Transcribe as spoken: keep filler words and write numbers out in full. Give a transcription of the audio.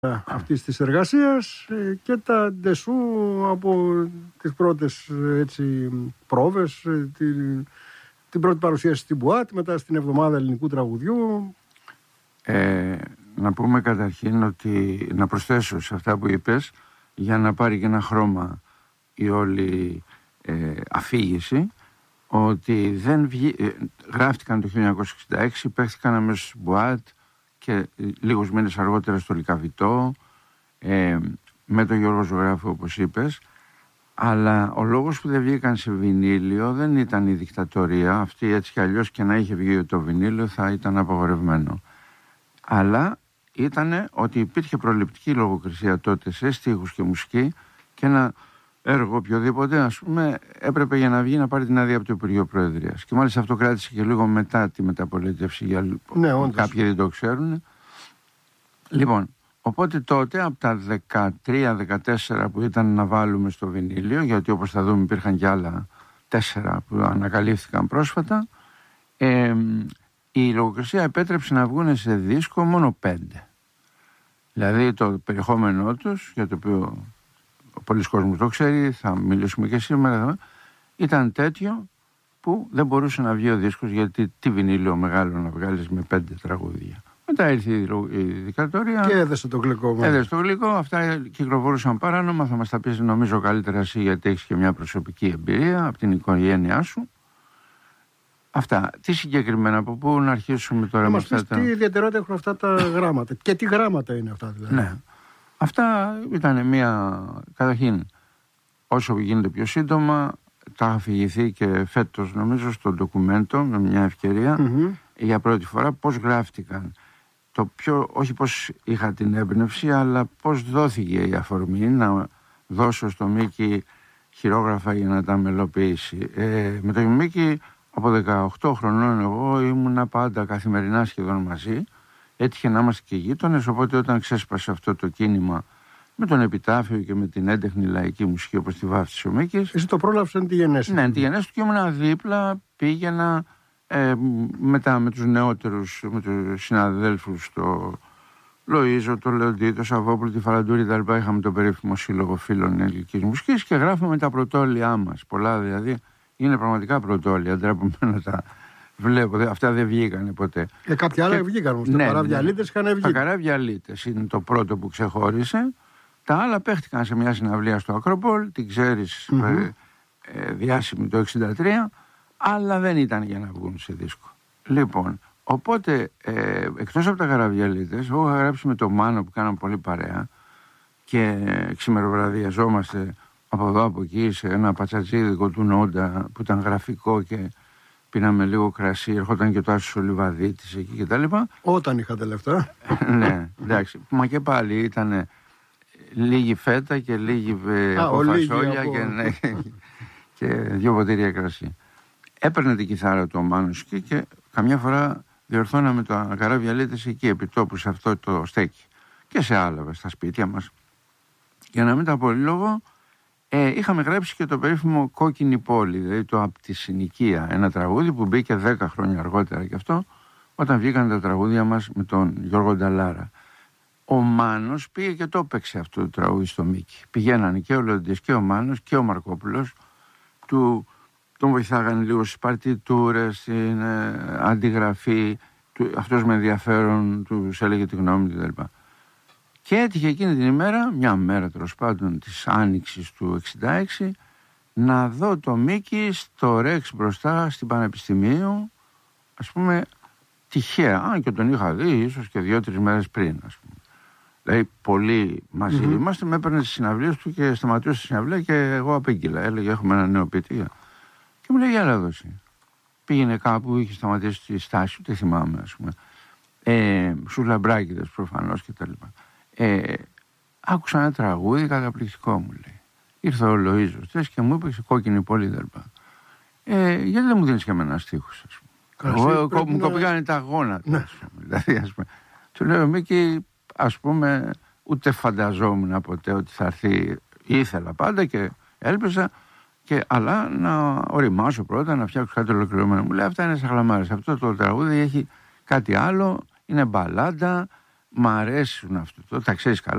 αυτής της εργασίας και τα ντεσού από τις πρώτες έτσι, πρόβες, την, την πρώτη παρουσίαση στην Μπουάτ, μετά στην εβδομάδα ελληνικού τραγουδιού. Ε, να πούμε καταρχήν ότι, να προσθέσω σε αυτά που είπες, για να πάρει και ένα χρώμα η όλη ε, αφήγηση, ότι δεν βγή, ε, γράφτηκαν το χίλια εννιακόσια εξήντα έξι, παίχτηκαν αμέσως στην Μπουάτ και λίγους μήνες αργότερα στο Λυκαβητό, ε, με τον Γιώργο Ζωγράφο όπως είπες, αλλά ο λόγος που δεν βγήκαν σε βινίλιο δεν ήταν η δικτατορία, αυτή έτσι κι αλλιώς και να είχε βγει το βινίλιο θα ήταν απαγορευμένο, αλλά ήταν ότι υπήρχε προληπτική λογοκρισία τότε σε στίχους και μουσική και ένα έργο οποιοδήποτε ας πούμε έπρεπε για να βγει να πάρει την άδεια από το Υπουργείο Προεδρίας και μάλιστα αυτό κράτησε και λίγο μετά τη μεταπολίτευση για ναι, κάποιοι δεν το ξέρουν. Λοιπόν, οπότε τότε από τα δεκατρία δεκατέσσερα που ήταν να βάλουμε στο βινίλιο, γιατί όπως θα δούμε υπήρχαν και άλλα τέσσερα που ανακαλύφθηκαν πρόσφατα, ε, η λογοκρισία επέτρεψε να βγουν σε δίσκο μόνο πέντε. Δηλαδή το περιεχόμενό τους, για το οποίο πολλοί κόσμος το ξέρει, θα μιλήσουμε και σήμερα, ήταν τέτοιο που δεν μπορούσε να βγει ο δίσκος, γιατί τι βινίλιο μεγάλο να βγάλεις με πέντε τραγούδια. Μετά ήρθε η δικτατορία και έδεσε το γλυκό. Έδεσε το γλυκό, αυτά κυκλοφορούσαν παράνομα. Θα μας τα πεις νομίζω καλύτερα εσύ, γιατί έχεις και μια προσωπική εμπειρία από την οικογένειά σου. Αυτά. Τι συγκεκριμένα, από πού να αρχίσουμε τώρα με αυτά τα... Τι ιδιαιτερότητα έχουν αυτά τα γράμματα και τι γράμματα είναι αυτά δηλαδή. Ναι. Αυτά ήταν μια, καταρχήν, όσο γίνεται πιο σύντομα, τα είχα αφηγηθεί και φέτος νομίζω στο ντοκουμέντο με μια ευκαιρία, mm-hmm. για πρώτη φορά πώς γράφτηκαν. Το πιο, όχι πώς είχα την έμπνευση, αλλά πώς δόθηκε η αφορμή να δώσω στο Μίκη χειρόγραφα για να τα μελοποιήσει. Ε, με τον Μίκη από δεκαοκτώ χρονών εγώ ήμουνα πάντα καθημερινά σχεδόν μαζί. Έτυχε να είμαστε και γείτονες, οπότε όταν ξέσπασε αυτό το κίνημα με τον επιτάφιο και με την έντεχνη λαϊκή μουσική όπως τη βάφτισε ο Μίκης. Εσύ το πρόλαβες εν τη γενέση. Ναι, εν τη γενέση του και ήμουν δίπλα, πήγαινα ε, μετά με τους νεότερους, με τους συναδέλφους, το Λοΐζο, το Λεοντή, το Σαββόπουλο, τη Φαραντούρη, τα λοιπά. Είχαμε το περίφημο σύλλογο φίλων ελληνικής μουσικής και γράφουμε τα πρωτόλια μας. Πολλά δηλαδή, είναι πραγματικά πρωτόλια, ντρέπομαι να τα... Βλέπω, αυτά δεν βγήκαν ποτέ. Και κάποια άλλα και... βγήκαν όμως. Ναι, τα Καραβιαλίτες είχαν βγει. Τα Καραβιαλίτες είναι το πρώτο που ξεχώρισε. Τα άλλα παίχτηκαν σε μια συναυλία στο Ακρόπολ, την ξέρεις, mm-hmm. ε, ε, διάσημη το εξήντα τρία, αλλά δεν ήταν για να βγουν σε δίσκο. Λοιπόν, οπότε ε, εκτός από τα Καραβιαλίτες, εγώ είχα γράψει με τον Μάνο που κάναμε πολύ παρέα και ξημεροβραδιαζόμαστε από εδώ από εκεί σε ένα πατσατζίδικο του Νόντα που ήταν γραφικό και πίναμε λίγο κρασί, ερχόταν και το Άσος ο Λιβαδίτης εκεί και τα λοιπά. Όταν είχατε λεφτά. Ναι, εντάξει. Μα και πάλι ήταν λίγη φέτα και λίγη Α, από φασόλια από... και, ναι, και δύο ποτήρια κρασί. Έπαιρνε την κιθάρα του ο Μάνος και, και καμιά φορά διορθώναμε τα Καραβιαλίτες εκεί επί τόπου σε αυτό το στέκι και σε άλλα στα σπίτια μας. Για να μην τα πολυλόγω, Ε, είχαμε γράψει και το περίφημο Κόκκινη Πόλη, δηλαδή το από τη συνοικία, ένα τραγούδι που μπήκε δέκα χρόνια αργότερα και αυτό, όταν βγήκαν τα τραγούδια μας με τον Γιώργο Νταλάρα. Ο Μάνος πήγε και το έπαιξε αυτό το τραγούδι στο Μίκη. Πηγαίνανε και ο Λεοντής και ο Μάνος και ο Μαρκόπουλος, του, τον βοηθάγανε λίγο στις παρτιτούρες, στην ε, αντιγραφή, του, αυτός με ενδιαφέρον τους έλεγε τη γνώμη του κτλ. Και έτυχε εκείνη την ημέρα, μια μέρα τέλος πάντων της Άνοιξης του εξήντα έξι, να δω το Μίκη στο Ρεξ μπροστά στην Πανεπιστημίου, ας πούμε τυχαία, αν και τον είχα δει ίσως και δύο-τρεις μέρες πριν, ας πούμε. Δηλαδή πολύ μαζί mm-hmm. είμαστε, με έπαιρνε στις συναυλίες του και σταματούσε στη συναυλία και εγώ απήγγειλα, έλεγε έχουμε ένα νέο ποιητή. Και μου λέει έλα δώσει. Πήγαινε κάπου, είχε σταματήσει τη στάση του, δεν θυμάμαι ας πούμε. Ε, στους Λαμπράκηδες προφανώς και τα λοιπά. Ε, άκουσα ένα τραγούδι καταπληκτικό μου λέει. Ήρθε ο Λοΐζος και μου είπε σε Κόκκινη Πόλη δερπά. Ε, γιατί δεν μου δίνεις και εμένα στίχους ας πούμε. Εγώ, εγώ μου να... κοπήκανε τα γόνατα ναι. ας πούμε. Δηλαδή ας πούμε. Του λέω Μίκη ας πούμε ούτε φανταζόμουν ποτέ ότι θα έρθει, ήθελα πάντα και έλπιζα και, αλλά να οριμάσω πρώτα, να φτιάξω κάτι ολοκληρωμένο. Μου λέει αυτά είναι σαν χλαμάρες. Αυτό το τραγούδι έχει κάτι άλλο, είναι μπαλάντα. Μ' αρέσουν αυτό. Τα ξέρεις καλά.